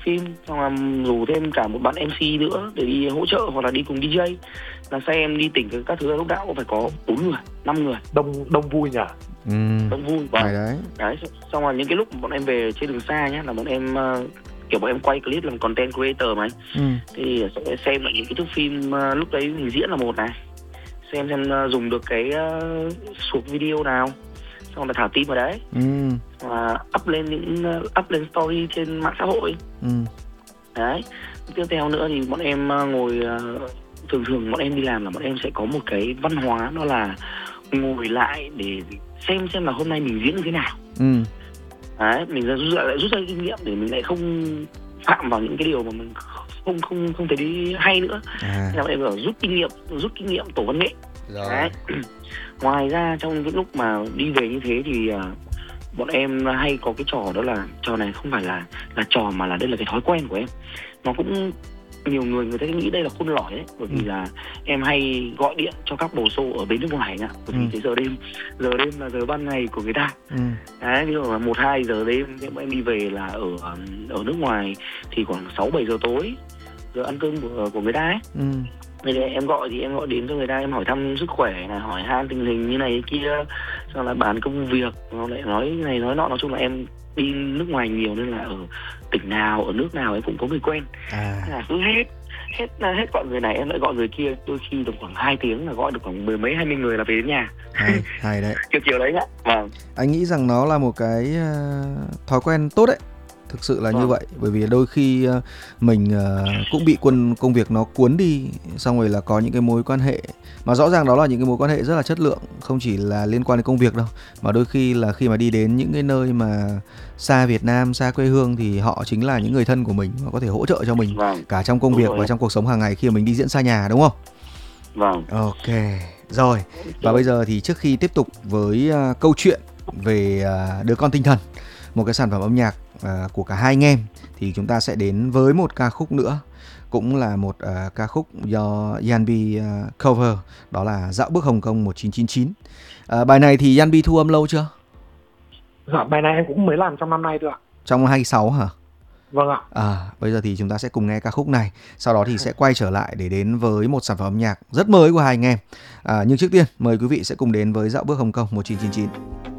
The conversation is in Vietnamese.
phim, xong là rủ thêm cả một bạn MC nữa để đi hỗ trợ hoặc là đi cùng DJ. Là xe em đi tỉnh các thứ lúc nào cũng phải có 4 người, 5 người. Đông vui nhỉ. Đông vui. Đấy, xong rồi những cái lúc bọn em về trên đường xa nhá, là bọn em kiểu bọn em quay clip làm content creator mà thì sẽ xem lại những cái thước phim lúc đấy mình diễn là một này, xem dùng được cái suộc video nào, xong là thả tim vào đấy và up lên story trên mạng xã hội. Đấy, tiếp theo nữa thì bọn em ngồi thường bọn em đi làm là bọn em sẽ có một cái văn hóa, đó là ngồi lại để xem là hôm nay mình diễn như thế nào. Đấy, mình rút ra kinh nghiệm để mình lại không phạm vào những cái điều mà mình không thấy hay nữa. Nên là bọn em phải rút kinh nghiệm tổ văn nghệ. Đấy. Ngoài ra trong những lúc mà đi về như thế thì bọn em hay có cái trò, đó là trò này không phải là trò mà là đây là cái thói quen của em. Nó cũng nhiều người ta nghĩ đây là khôn lỏi đấy, bởi vì là em hay gọi điện cho các bồ xô ở bên nước ngoài nhá, bởi vì cái giờ đêm là giờ ban ngày của người ta. Đấy, ví dụ là 1-2 giờ đêm em đi về là ở nước ngoài thì khoảng 6-7 giờ tối, giờ ăn cơm của người ta ấy. Nên em gọi đến cho người ta, em hỏi thăm sức khỏe này, hỏi han tình hình như này kia, xong là bàn công việc, nó lại nói này nói nọ. Nói chung là em đi nước ngoài nhiều nên là ở tỉnh nào, ở nước nào em cũng có người quen. Là cứ hết gọi người này em lại gọi người kia, đôi khi được khoảng 2 tiếng là gọi được khoảng 10 mấy 20 người là về đến nhà. Hay đấy. Kiểu đấy ạ. Vâng. Anh nghĩ rằng nó là một cái thói quen tốt đấy. Thực sự là như vậy, bởi vì đôi khi mình cũng bị công việc nó cuốn đi, xong rồi là có những cái mối quan hệ mà rõ ràng đó là những cái mối quan hệ rất là chất lượng, không chỉ là liên quan đến công việc đâu, mà đôi khi là khi mà đi đến những cái nơi mà xa Việt Nam, xa quê hương thì họ chính là những người thân của mình và có thể hỗ trợ cho mình cả trong công việc và trong cuộc sống hàng ngày khi mà mình đi diễn xa nhà, đúng không? Vâng. Ok, rồi. Và bây giờ thì trước khi tiếp tục với câu chuyện về Đứa Con Tinh Thần, một cái sản phẩm âm nhạc của cả hai anh em, thì chúng ta sẽ đến với một ca khúc nữa, cũng là một ca khúc do Yanbi cover, đó là Dạo Bước Hồng Kông 1999. Bài này thì Yanbi thu âm lâu chưa? Dạ, bài này em cũng mới làm trong năm nay thôi ạ. Trong 26 hả? Vâng ạ. Bây giờ thì chúng ta sẽ cùng nghe ca khúc này, sau đó thì sẽ quay trở lại để đến với một sản phẩm âm nhạc rất mới của hai anh em. Nhưng trước tiên mời quý vị sẽ cùng đến với Dạo Bước Hồng Kông 1999.